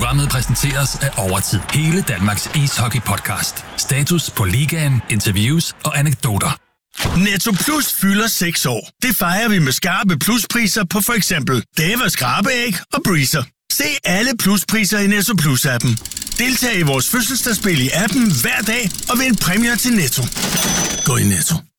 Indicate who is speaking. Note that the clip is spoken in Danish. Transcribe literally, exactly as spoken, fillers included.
Speaker 1: Programmet præsenteres af Overtid. Hele Danmarks ishockey-podcast. Status på ligaen, interviews og anekdoter.
Speaker 2: Netto Plus fylder seks år. Det fejrer vi med skarpe pluspriser på for eksempel Dava skrabeæg og Breezer. Se alle pluspriser i Netto Plus-appen. Deltag i vores fødselsdagsspil i appen hver dag og vind præmier til Netto. Gå i Netto.